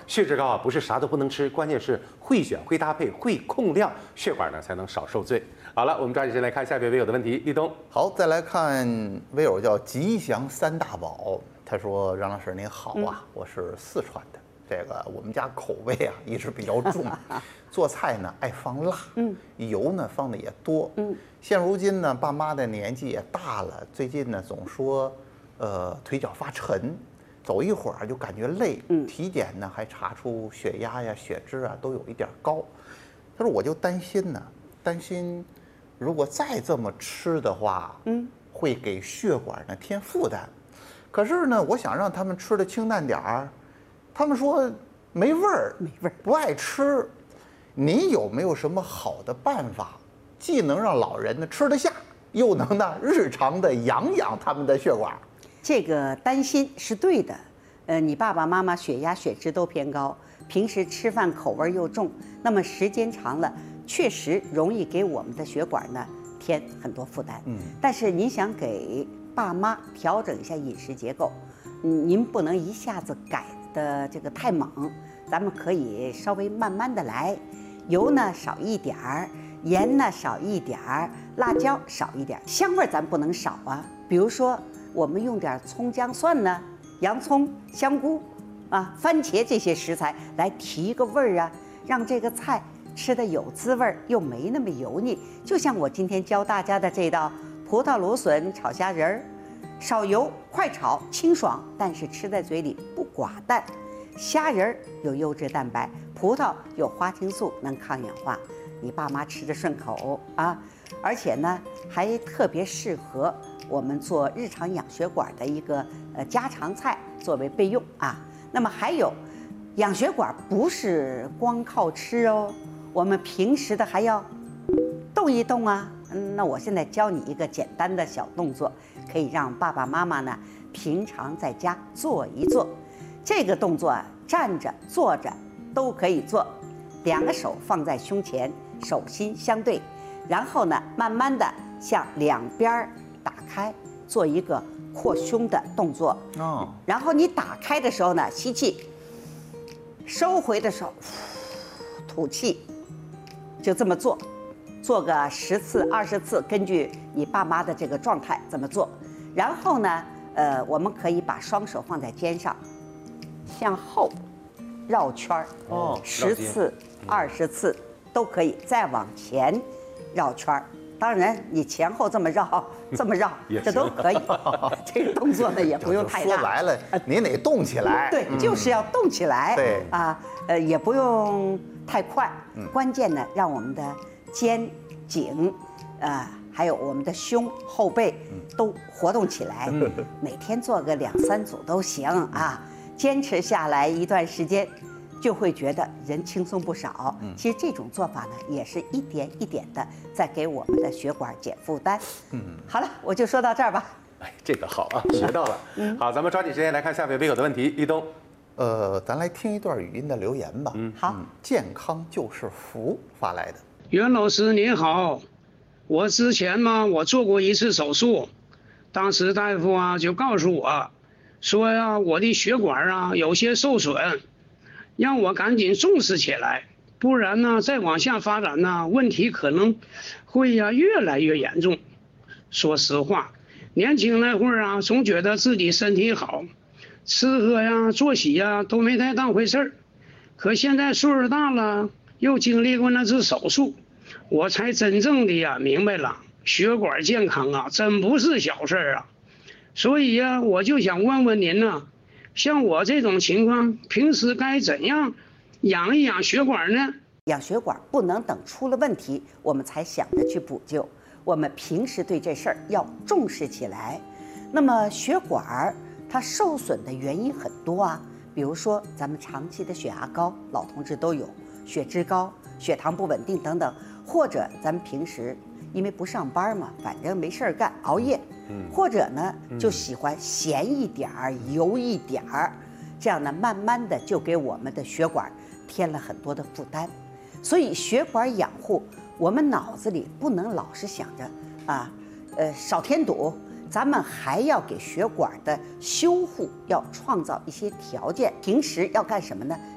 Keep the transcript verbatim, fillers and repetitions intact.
血脂高啊，不是啥都不能吃，关键是会选、会搭配、会控量，血管呢才能少受罪。好了，我们抓紧时间来看下边微友的问题。立冬， 好，再来看微友叫吉祥三大宝，他说：“让老师您好啊，我是四川的。”这个我们家口味啊一直比较重，做菜呢爱放辣，嗯，油呢放的也多，嗯。现如今呢，爸妈的年纪也大了，最近呢总说，呃，腿脚发沉，走一会儿就感觉累，嗯。体检呢还查出血压呀、血脂啊都有一点高。他说我就担心呢，担心如果再这么吃的话，嗯，会给血管呢添负担。可是呢，我想让他们吃的清淡点儿。他们说没味儿， 没味儿， 不爱吃。你有没有什么好的办法，既能让老人呢吃得下，又能呢日常的养养他们的血管？ 这个担心是对的。呃，你爸爸妈妈血压、血脂都偏高，平时吃饭口味又重，那么时间长了，确实容易给我们的血管呢添很多负担。嗯，但是您想给爸妈调整一下饮食结构，嗯，您不能一下子改的这个太猛，咱们可以稍微慢慢的来，油呢少一点儿，盐呢少一点儿，辣椒少一点儿，香味咱不能少啊。比如说我们用点葱姜蒜呢，洋葱、香菇啊、番茄这些食材来提个味儿啊，让这个菜吃的有滋味儿，又没那么油腻。就像我今天教大家的这道葡萄芦笋炒虾仁儿。少油快炒清爽，但是吃在嘴里不寡淡。虾仁儿有优质蛋白，葡萄有花青素，能抗氧化，你爸妈吃着顺口啊。而且呢，还特别适合我们做日常养血管的一个呃家常菜，作为备用啊。那么还有，养血管不是光靠吃哦，我们平时的还要动一动啊。嗯，那我现在教你一个简单的小动作，可以让爸爸妈妈呢平常在家做一做。这个动作啊，站着、坐着都可以做。两个手放在胸前，手心相对，然后呢，慢慢的向两边打开，做一个扩胸的动作。哦。然后你打开的时候呢，吸气；收回的时候，吐气，就这么做。做个十次、二十次，根据你爸妈的这个状态这么做。然后呢，呃，我们可以把双手放在肩上，向后绕圈儿，哦，十次、二十次都可以。再往前绕圈儿，当然你前后这么绕、这么绕，这都可以。这个动作呢也不用太大。 说白了，你得动起来。 对，就是要动起来。 对啊，呃，也不用太快。关键呢，让我们的肩、颈，呃，还有我们的胸、后背都活动起来。每天做个两三组都行啊，坚持下来一段时间，就会觉得人轻松不少。其实这种做法呢，也是一点一点的在给我们的血管减负担。嗯，好了，我就说到这儿吧。 哎，这个好啊，学到了。嗯，好，咱们抓紧时间来看下面微友的问题。立冬， 呃，咱来听一段语音的留言吧。 嗯，好， 健康就是福发来的。 袁老师您好，我之前嘛，我做过一次手术，当时大夫啊就告诉我，说呀我的血管啊有些受损，让我赶紧重视起来，不然呢再往下发展呢，问题可能会呀越来越严重。说实话，年轻那会儿啊，总觉得自己身体好，吃喝呀、作息呀都没太当回事儿，可现在岁数大了。又经历过那次手术，我才真正的呀明白了，血管健康啊真不是小事啊。所以呀，我就想问问您呢，像我这种情况，平时该怎样养一养血管呢？ 养血管不能等出了问题我们才想着去补救，我们平时对这事儿要重视起来。那么血管它受损的原因很多啊，比如说咱们长期的血压高，老同志都有。血脂高、血糖不稳定等等，或者咱们平时因为不上班嘛，反正没事儿干，熬夜，嗯，或者呢就喜欢咸一点儿、油一点儿，这样呢慢慢的就给我们的血管添了很多的负担。所以血管养护，我们脑子里不能老是想着啊，呃少添堵，咱们还要给血管的修护要创造一些条件。平时要干什么呢？